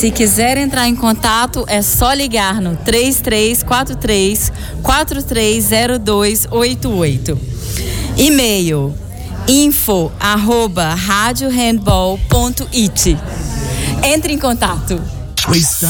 Se quiser entrar em contato, é só ligar no 3343-430288. E-mail info@radiohandball.it. Entre em contato. Questa